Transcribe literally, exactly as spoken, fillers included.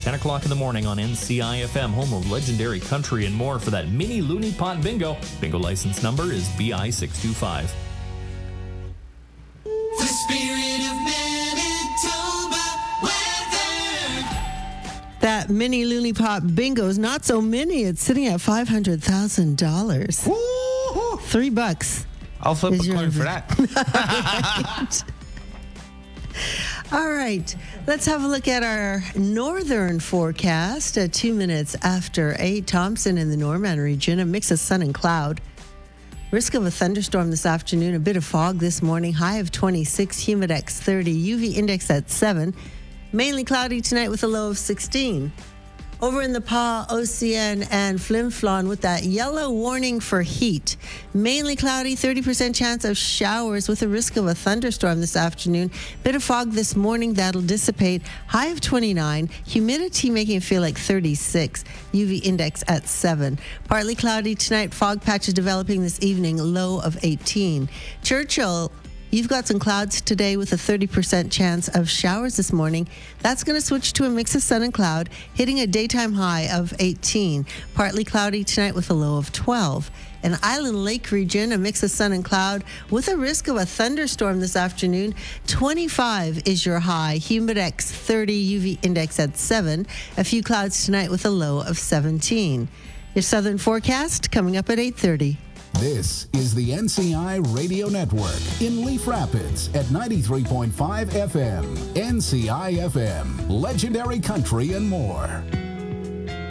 ten o'clock in the morning on N C I F M, home of legendary country and more for that mini Looney Pot Bingo. Bingo license number is B I six two five. The spirit of Manitoba weather. That mini Looney Pot Bingo is not so mini. It's sitting at five hundred thousand dollars. Woo-hoo. Three bucks. I'll flip is a your coin for that. Right. All right, let's have a look at our northern forecast at two minutes after eight. Thompson in the Norman region, a mix of sun and cloud. Risk of a thunderstorm this afternoon, a bit of fog this morning, high of twenty-six, humidex thirty, U V index at seven. Mainly cloudy tonight with a low of sixteen. Over in the Pa, O C N, and Flin Flon with that yellow warning for heat. Mainly cloudy, thirty percent chance of showers with a risk of a thunderstorm this afternoon. Bit of fog this morning, that'll dissipate. High of twenty-nine, humidity making it feel like thirty-six, U V index at seven. Partly cloudy tonight, fog patches developing this evening, low of eighteen. Churchill, you've got some clouds today with a thirty percent chance of showers this morning. That's going to switch to a mix of sun and cloud, hitting a daytime high of eighteen. Partly cloudy tonight with a low of twelve. An Island Lake region, a mix of sun and cloud with a risk of a thunderstorm this afternoon. twenty-five is your high, humidex thirty, U V index at seven. A few clouds tonight with a low of seventeen. Your southern forecast coming up at eight thirty. This is the N C I Radio Network in Leaf Rapids at ninety-three point five F M. N C I F M, legendary country and more.